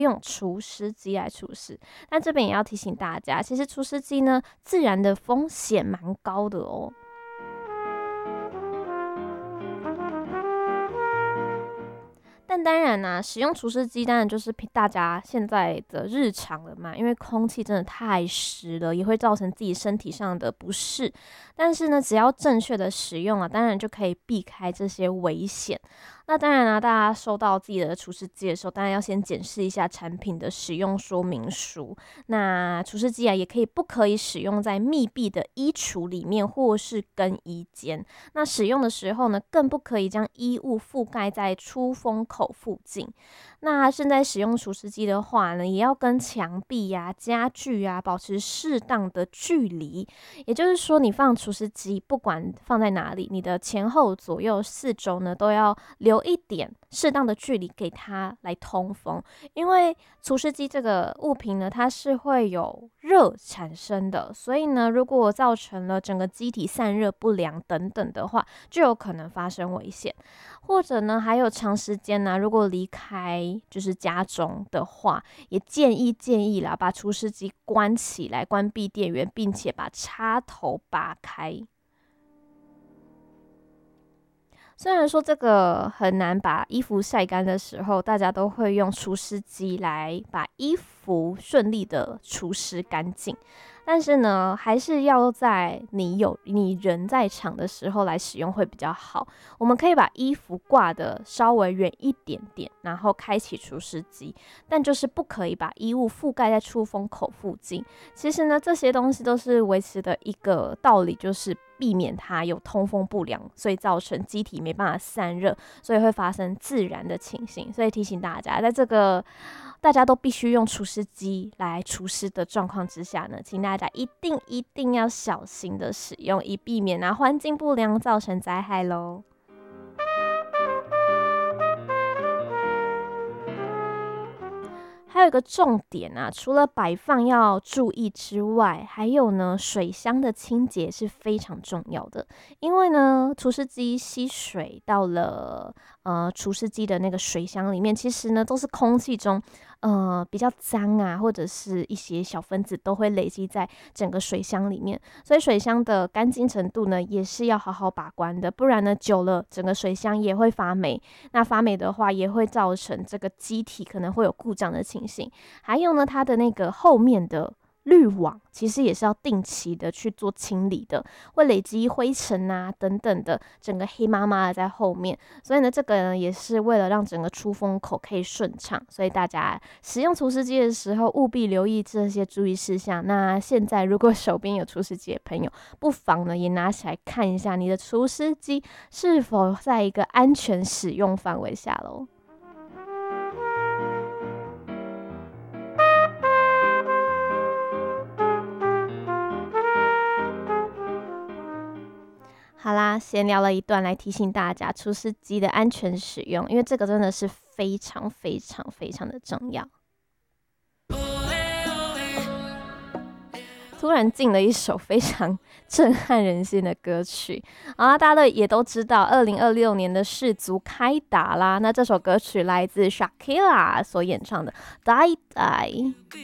用除湿机来除湿。但这边也要提醒大家，其实除湿机呢，自燃的风险蛮高的哦。但当然啦，使用除湿机当然就是大家现在的日常了嘛，因为空气真的太湿了，也会造成自己身体上的不适。但是呢，只要正确的使用啊，当然就可以避开这些危险。那当然啦，大家收到自己的除湿机的时候，当然要先检视一下产品的使用说明书。那除湿机啊，也不可以使用在密闭的衣橱里面或是更衣间。那使用的时候呢，更不可以将衣物覆盖在出风口附近。那现在使用除湿机的话呢，也要跟墙壁啊、家具啊保持适当的距离。也就是说，你放除湿机，不管放在哪里，你的前后左右四周呢，都要留一点适当的距离给它来通风。因为除湿机这个物品呢，它是会有热产生的，所以呢，如果造成了整个机体散热不良等等的话，就有可能发生危险。或者呢，还有长时间呢，如果离开就是家中的话，也建议啦，把除湿机关起来，关闭电源，并且把插头拔开。虽然说这个很难把衣服晒干的时候，大家都会用除湿机来把衣服顺利的除湿干净，但是呢，还是要在你人在场的时候来使用会比较好。我们可以把衣服挂得稍微远一点点，然后开启除湿机，但就是不可以把衣物覆盖在出风口附近。其实呢，这些东西都是维持的一个道理，就是避免它有通风不良，所以造成机体没办法散热，所以会发生自燃的情形。所以提醒大家，在这个大家都必须用除湿机来除湿的状况之下呢，请大家一定要小心的使用，以避免环境不良造成灾害咯。还有一个重点啊，除了摆放要注意之外，还有呢，水箱的清洁是非常重要的。因为呢，除湿机吸水到了除湿机的那个水箱里面，其实呢都是空气中比较脏啊，或者是一些小分子都会累积在整个水箱里面，所以水箱的干净程度呢也是要好好把关的，不然呢久了整个水箱也会发霉，那发霉的话也会造成这个机体可能会有故障的情形。还有呢，它的那个后面的滤网其实也是要定期的去做清理的，会累积灰尘啊等等的，整个黑麻麻的在后面。所以呢，这个呢也是为了让整个出风口可以顺畅，所以大家使用除湿机的时候务必留意这些注意事项。那现在如果手边有除湿机的朋友，不妨呢也拿起来看一下你的除湿机是否在一个安全使用范围下咯。好啦，闲聊了一段，来提醒大家除湿机的安全使用，因为这个真的是非常非常非常的重要。突然进了一首非常震撼人心的歌曲，好啦，大家也都知道2026年的世足开打啦。那这首歌曲来自 Shakira 所演唱的《Die Die》。